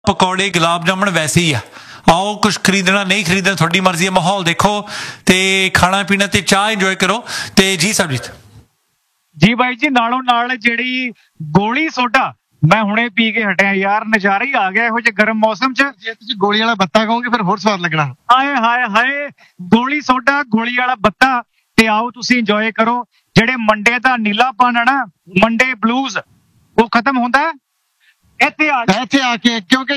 ਪਕੌੜੇ ਗੁਲਾਬ ਜਾਮਣ ਵੈਸੇ ਹੀ ਆ। ਆਓ ਕੁਛ ਖਰੀਦਣਾ ਨਹੀਂ ਖਰੀਦਣਾ ਤੁਹਾਡੀ ਮਰਜ਼ੀ ਹੈ। ਮਾਹੌਲ ਦੇਖੋ ਤੇ ਖਾਣਾ ਪੀਣਾ ਤੇ ਚਾਹ ਇੰਜੋਏ ਕਰੋ। ਤੇ ਜੀ ਸਰਬਜੀਤ ਜੀ ਬਾਈ ਜੀ, ਨਾਲੋਂ ਨਾਲ ਜਿਹੜੀ ਗੋਲੀ ਸੋਡਾ ਮੈਂ ਹੁਣੇ ਪੀ ਕੇ ਹਟਿਆ ਯਾਰ, ਨਜ਼ਾਰਾ ਹੀ ਆ ਗਿਆ ਇਹੋ ਜਿਹੇ ਗਰਮ ਮੌਸਮ 'ਚ। ਜੇ ਤੁਸੀਂ ਗੋਲੀ ਵਾਲਾ ਬੱਤਾ ਕਹੋਗੇ ਫਿਰ ਹੋਰ ਸਵਾਦ ਲੱਗਣਾ। ਹਾਏ ਹਾਏ ਹਾਏ, ਗੋਲੀ ਸੋਡਾ, ਗੋਲੀ ਵਾਲਾ ਬੱਤਾ। ਤੇ ਆਓ ਤੁਸੀਂ ਇੰਜੋਏ ਕਰੋ। ਜਿਹੜੇ ਮੰਡੇ ਦਾ ਨੀਲਾਪਨ ਹੈ ਨਾ, ਮੰਡੇ ਬਲੂਜ਼, ਉਹ ਖਤਮ ਹੁੰਦਾ ਇੱਥੇ ਆ ਕੇ, ਕਿਉਂਕਿ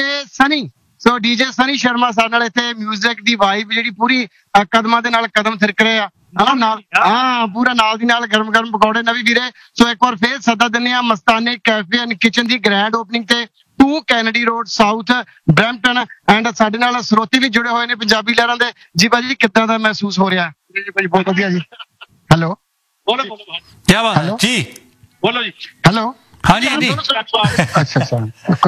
ਡੀਜੇ ਸਨੀ ਸ਼ਰਮਾ ਸਾਡੇ ਨਾਲ ਇੱਥੇ ਮਿਊਜ਼ਿਕ ਦੀ ਵਾਈਬ ਜਿਹੜੀ ਪੂਰੀ ਕਦਮਾਂ ਦੇ ਨਾਲ ਕਦਮ ਥਿਰਕ ਰਹੇ ਆ ਨਾਲ। ਪੂਰਾ ਨਾਲ ਦੀ ਨਾਲ ਗਰਮ ਗਰਮ ਪਕੌੜੇ ਨਵੀਂ ਵੀਰੇ। ਸੋ ਇੱਕ ਵਾਰ ਫੇਰ ਸੱਦਾ ਦਿੰਦੇ ਆ ਮਸਤਾਨੇ cafe and kitchen the grand opening ਤੇ 2 Kennedy road south Brampton. And ਸਾਡੇ ਨਾਲ ਸਰੋਤੇ ਵੀ ਜੁੜੇ ਹੋਏ ਨੇ ਪੰਜਾਬੀ ਲਹਿਰਾਂ ਦੇ। ਜੀ ਭਾਜੀ ਕਿੱਦਾਂ ਦਾ ਮਹਿਸੂਸ ਹੋ ਰਿਹਾ? ਜੀ ਭਾਜੀ ਬਹੁਤ ਵਧੀਆ ਜੀ। ਹੈਲੋ ਬੋਲੋ ਕੀ ਬਾਤ ਹੈ ਜੀ, ਬੋਲੋ ਜੀ। ਹੈਲੋ ਹਾਂਜੀ ਹਾਂਜੀ ਅੱਛਾ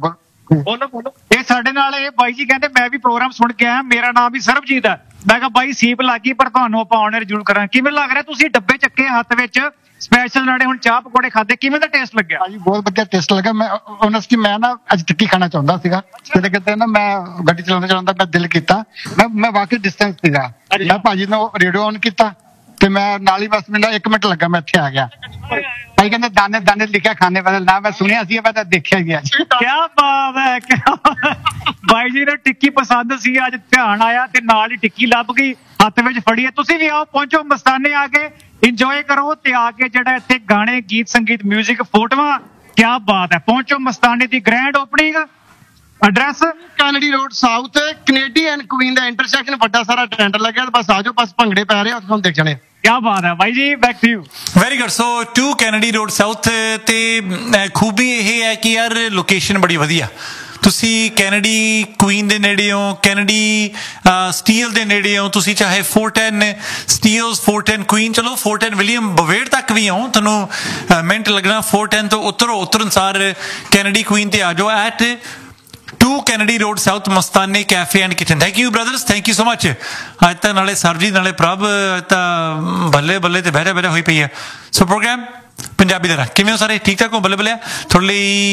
ਬੋਲੋ। ਇਹ ਸਾਡੇ ਨਾਲ ਇਹ ਬਾਈ ਜੀ ਕਹਿੰਦੇ ਮੈਂ ਵੀ ਪ੍ਰੋਗਰਾਮ ਸੁਣ ਕੇ ਆਇਆ, ਮੇਰਾ ਨਾਮ ਵੀ ਸਰਬਜੀਤ ਹੈ। ਮੈਂ ਕਿਹਾ ਬਾਈ ਸੀਪ ਲੱਗੀ, ਪਰ ਤੁਹਾਨੂੰ ਆਪਾਂ ਆਨਰ ਜ਼ਰੂਰ ਕਰਾਂਗੇ। ਕਿਵੇਂ ਲੱਗ ਰਿਹਾ? ਤੁਸੀਂ ਡੱਬੇ ਚੱਕੇ ਹੱਥ ਵਿੱਚ, ਸਪੈਸ਼ਲ ਨਾਲੇ ਹੁਣ ਚਾਹ ਪਕੌੜੇ ਖਾਦੇ, ਕਿਵੇਂ ਦਾ ਟੇਸਟ ਲੱਗਿਆ? ਹਾਂਜੀ ਬਹੁਤ ਵਧੀਆ ਟੇਸਟ ਲੱਗਾ। ਮੈਂ ਓਨੈਸਟਲੀ ਮੈਂ ਨਾ ਅੱਜ ਟਿੱਕੀ ਖਾਣਾ ਚਾਹੁੰਦਾ ਸੀਗਾ, ਕਿਤੇ ਨਾ ਮੈਂ ਗੱਡੀ ਚਲਾਉਂਦਾ ਮੈਂ ਦਿਲ ਕੀਤਾ, ਮੈਂ ਵਾਕਈ ਡਿਸਟੈਂਸ ਸੀਗਾ, ਮੈਂ ਭਾਜੀ ਨੂੰ ਰੇਡੀਓ ਔਨ ਕੀਤਾ ਤੇ ਮੈਂ ਨਾਲ ਹੀ ਬਸ ਮੈਨੂੰ 1 ਮਿੰਟ ਲੱਗਾ, ਮੈਂ ਇੱਥੇ ਆ ਗਿਆ। ਭਾਈ ਕਹਿੰਦੇ ਦਾਣੇ ਦਾਣੇ ਲਿਖਿਆ ਖਾਣੇ ਬਦਲ ਨਾ, ਮੈਂ ਸੁਣਿਆ ਸੀ, ਮੈਂ ਤਾਂ ਦੇਖਿਆ ਗਿਆ। ਕਿਆ ਬਾਤ ਹੈ, ਬਾਈ ਜੀ ਨੂੰ ਟਿੱਕੀ ਪਸੰਦ ਸੀ, ਅੱਜ ਧਿਆਨ ਆਇਆ ਤੇ ਨਾਲ ਹੀ ਟਿੱਕੀ ਲੱਭ ਗਈ, ਹੱਥ ਵਿੱਚ ਫੜੀ ਹੈ। ਤੁਸੀਂ ਵੀ ਆਓ, ਪਹੁੰਚੋ ਮਸਤਾਨੇ, ਆ ਕੇ ਇੰਜੋਏ ਕਰੋ ਤੇ ਆ ਕੇ ਜਿਹੜਾ ਇੱਥੇ ਗਾਣੇ, ਗੀਤ, ਸੰਗੀਤ, ਮਿਊਜ਼ਿਕ, ਫੋਟੋਆਂ, ਕਿਆ ਬਾਤ ਹੈ। ਪਹੁੰਚੋ ਮਸਤਾਨੇ ਦੀ grand opening, address Kennedy road south, Kennedy and Queen the intersection, ਵੱਡਾ ਸਾਰਾ ਟੈਂਡਰ ਲੱਗਿਆ। ਬਸ ਆਜੋ, ਬਸ ਭੰਗੜੇ ਪੈ ਰਹੇ, ਤੁਹਾਨੂੰ ਦੇਖ ਜਾਣੇ। ਕਿਆ ਬਾਤ ਹੈ ਬਾਈ ਜੀ, back to you. Very good. So 2 Kennedy road south ਤੇ ਖੂਬੀ ਇਹ ਹੈ ਕਿ ਯਾਰ ਲੋਕੇਸ਼ਨ ਬੜੀ ਵਧੀਆ। ਤੁਸੀਂ ਕੈਨੇਡੀ ਕੁਈਨ ਦੇ ਨੇੜੇ ਹੋ, ਕੈਨੇਡੀ ਸਟੀਲ ਦੇ ਨੇੜੇ ਹੋ, ਤੁਸੀਂ ਚਾਹੇ 410 ਸਟੀਲਸ, 410 ਕੁਈਨ, ਚਲੋ 410 ਵਿਲੀਅਮ ਬਵੇੜ ਤੱਕ ਵੀ ਹੋ, ਤੁਹਾਨੂੰ ਮਿੰਟ ਲੱਗਣਾ। 410 ਤੋਂ ਉਤਰਨ ਸਾਰ ਕੈਨੇਡੀ ਕੁਈਨ ਤੇ ਆ ਜਾਓ at 2 Kennedy road south, Mastaney cafe and kitchen. Thank you brothers, thank you so much. ਅੱਜ ਤਾਂ ਨਾਲੇ ਸਰਬਜੀਤ ਨਾਲੇ ਪ੍ਰਭ ਤਾਂ ਬੱਲੇ ਬੱਲੇ ਤੇ ਬਹਿਰੇ ਹੋਈ ਪਈ ਹੈ। ਸੋ ਪ੍ਰੋਗਰਾਮ ਪੰਜਾਬੀ ਦਾ ਕਿਵੇਂ ਹੋ ਸਾਰੇ? ਠੀਕ ਠਾਕ ਹੋ? ਬੱਲੇ ਬੱਲੇ। ਤੁਹਾਡੇ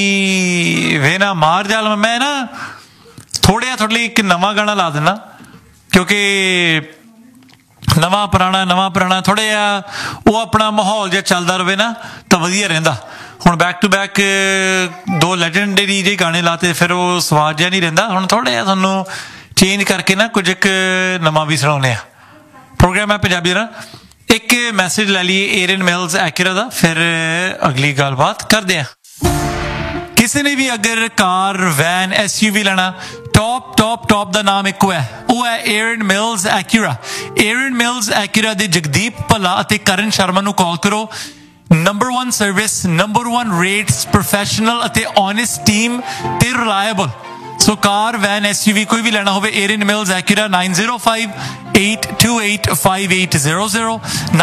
ਲਈ ਵੇ ਨਾ ਮਾਰ ਜਾਲ, ਮੈਂ ਨਾ ਥੋੜ੍ਹਾ ਜਿਹਾ ਤੁਹਾਡੇ ਲਈ ਇੱਕ ਨਵਾਂ ਗਾਣਾ ਲਾ ਦਿੰਦਾ, ਕਿਉਂਕਿ ਨਵਾਂ ਪੁਰਾਣਾ ਥੋੜ੍ਹਾ ਜਿਹਾ ਉਹ ਆਪਣਾ ਮਾਹੌਲ ਜਿਹਾ ਚੱਲਦਾ ਰਹੇ ਨਾ ਤਾਂ ਵਧੀਆ ਰਹਿੰਦਾ। ਹੁਣ ਬੈਕ ਟੂ ਬੈਕ 2 ਲੈਜੈਂਡਰੀ ਜਿਹੇ ਗਾਣੇ ਲਾਤੇ, ਫਿਰ ਉਹ ਸਵਾਦ ਜਿਹਾ ਨਹੀਂ ਰਹਿੰਦਾ। ਹੁਣ ਥੋੜ੍ਹਾ ਜਿਹਾ ਤੁਹਾਨੂੰ ਚੇਂਜ ਕਰਕੇ ਨਾ ਕੁਝ ਇੱਕ ਨਵਾਂ ਵੀ ਸੁਣਾਉਂਦੇ ਆ। ਪ੍ਰੋਗਰਾਮ ਹੈ ਪੰਜਾਬੀ ਦਾ। ਇੱਕ ਮੈਸੇਜ ਲੈ ਲਈਏ ਏਰਨ ਮਿਲਸ ਐਕੂਰਾ ਦਾ, ਫਿਰ ਅਗਲੀ ਗੱਲਬਾਤ ਕਰਦੇ ਆ। ਕਿਸੇ ਨੇ ਵੀ ਅਗਰ ਕਾਰ, ਵੈਨ, SUV ਲੈਣਾ, ਟੌਪ ਦਾ ਨਾਮ ਇੱਕੋ ਹੈ, ਉਹ ਹੈ ਏਰਨ ਮਿਲਸ ਐਕੂਰਾ। ਏਰਨ ਮਿਲਸ ਐਕੂਰਾ ਦੇ ਜਗਦੀਪ ਭੱਲਾ ਅਤੇ ਕਰਨ ਸ਼ਰਮਾ ਨੂੰ ਕਾਲ ਕਰੋ। Number 1 service, number 1 rates, professional ਅਤੇ ਓਨੈਸਟ ਟੀਮ ਤੇ ਰਿਲਾਇਬਲ। ਸੋ ਕਾਰ, ਵੈਨ, SUV ਕੋਈ ਵੀ ਲੈਣਾ ਹੋਵੇ, ਏਰਨ ਮਿਲਸ ਐਕੂਰਾ 9058285800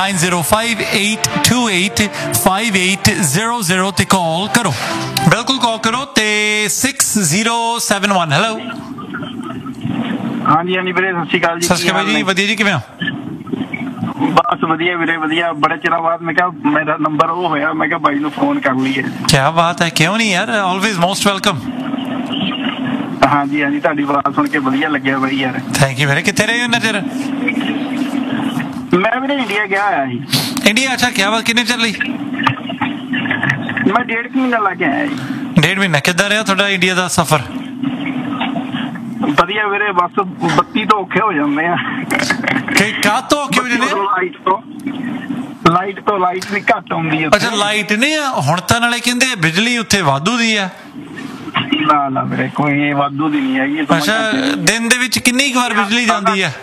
9058285800 ਤੇ ਕਾਲ ਕਰੋ, ਬਿਲਕੁਲ ਕਾਲ ਕਰੋ। ਤੇ 6071 ਹੈਲੋ। ਹਾਂਜੀ ਵੀਰੇ, ਸਤਿ ਸ਼੍ਰੀ ਅਕਾਲ ਜੀ। ਸਤਿ ਸ਼੍ਰੀ ਅਕਾਲ ਜੀ, ਵਧੀਆ ਜੀ, ਕਿਵੇਂ ਹੋ? ਬਸ ਵਧੀਆ ਵੀਰੇ, ਵਧੀਆ। ਬੜੇ ਚਿਰਾਂ ਬਾਅਦ ਮੈਂ ਕਿਹਾ ਮੇਰਾ ਨੰਬਰ ਉਹ ਹੋਇਆ, ਮੈਂ ਕਿਹਾ ਬਾਈ ਨੂੰ ਫੋਨ ਕਰ ਲਈਏ। ਕਿਆ ਬਾਤ ਹੈ, ਕਿਉਂ ਨਹੀਂ ਯਾਰ, ਆਲਵੇਜ਼ ਮੋਸਟ ਵੈਲਕਮ। ਹਾਂਜੀ ਤੁਹਾਡੀ ਆਵਾਜ਼ ਸੁਣ ਕੇ ਵਧੀਆ ਲੱਗਿਆ ਬਾਈ ਯਾਰ। ਥੈਂਕ ਯੂ ਵੀਰੇ। ਕਿੱਥੇ ਰਹੇ ਹੋ ਨਜ਼ਰ? ਮੈਂ ਵੀਰੇ ਇੰਡੀਆ ਗਿਆ ਹੋਇਆ ਸੀ। ਇੰਡੀਆ? ਅੱਛਾ, ਕਿਆ ਬਾਤ। ਕਿੰਨੇ ਚਿਰ ਲਈ? ਮੈਂ 1.5 ਮਹੀਨਾ ਲਾ ਕੇ ਆਇਆ ਜੀ। 1.5 ਮਹੀਨਾ। ਕਿੱਦਾਂ ਰਿਹਾ ਤੁਹਾਡਾ ਇੰਡੀਆ ਦਾ ਸਫ਼ਰ? ਵਧੀਆ ਵੀਰੇ, ਬਸ ਬੱਤੀ ਤੋਂ ਔਖੇ ਹੋ ਜਾਂਦੇ ਆ। ਕਾਹ ਤੋਂ ਔਖੇ ਹੋ ਜਾਂਦੇ? ਲਾਈਟ ਵੀ ਘੱਟ ਆਉਂਦੀ ਹੈ। ਅੱਛਾ, ਲਾਈਟ ਨਹੀਂ ਆ ਹੁਣ ਤਾਂ, ਨਾਲੇ ਕਹਿੰਦੇ ਬਿਜਲੀ ਉੱਥੇ ਵਾਧੂ ਦੀ ਆ। ਨਾ ਵੀਰੇ, ਕੋਈ ਵਾਧੂ ਦੀ ਨਹੀਂ ਹੈਗੀ। ਅੱਛਾ, ਦਿਨ ਦੇ ਵਿੱਚ ਕਿੰਨੀ ਕੁ ਵਾਰ ਬਿਜਲੀ ਜਾਂਦੀ ਆ?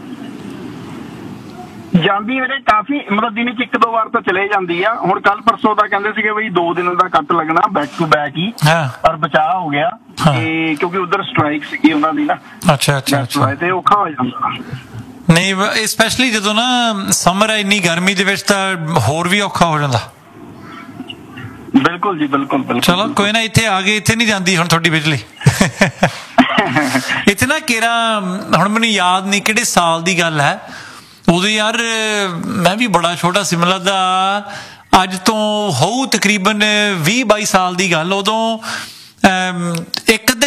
ਜਾਂਦੀ ਵੀਰੇ ਕਾਫੀ, ਮਤਲਬ ਦਿਨ 'ਚ 1-2 ਵਾਰ ਤਾਂ ਚਲੇ ਜਾਂਦੀ ਆ। ਹੁਣ ਕੱਲ ਪਰਸੋਂ ਦਾ ਕਹਿੰਦੇ ਸੀਗੇ ਬਈ 2 ਦਿਨ ਦਾ ਕੱਟ ਲੱਗਣਾ, ਬੈਕ ਟੂ ਬੈਕ ਹੀ, ਪਰ ਬਚਾਅ ਹੋ ਗਿਆ ਤੇ ਕਿਉਂਕਿ ਉਧਰ ਸਟ੍ਰਾਈਕ ਸੀਗੀ ਉਹਨਾਂ ਦੀ ਨਾ। ਅੱਛਾ ਤੇ ਔਖਾ ਹੋ ਜਾਂਦਾ। ਨਹੀਂ, ਸਪੈਸ਼ਲੀ ਜਦੋਂ ਨਾ ਸਮਰ ਹੈ, ਇੰਨੀ ਗਰਮੀ ਦੇ ਵਿੱਚ ਤਾਂ ਹੋਰ ਵੀ ਔਖਾ ਹੋ ਜਾਂਦਾ। ਬਿਲਕੁਲ ਜੀ, ਬਿਲਕੁਲ। ਚਲੋ ਕੋਈ ਨਾ, ਇੱਥੇ ਆ ਗਏ, ਇੱਥੇ ਨਹੀਂ ਜਾਂਦੀ ਹੁਣ ਤੁਹਾਡੀ ਬਿਜਲੀ। ਇੱਥੇ ਨਾ ਕੇਰਾ, ਹੁਣ ਮੈਨੂੰ ਯਾਦ ਨਹੀਂ ਕਿਹੜੇ ਸਾਲ ਦੀ ਗੱਲ ਹੈ, ਉਦੋਂ ਯਾਰ ਮੈਂ ਵੀ ਬੜਾ ਛੋਟਾ ਸੀ, ਮੈਨੂੰ ਲੱਗਦਾ ਅੱਜ ਤੋਂ ਹੋਊ ਤਕਰੀਬਨ 20-22 ਸਾਲ ਦੀ ਗੱਲ। ਉਦੋਂ ਇੱਕ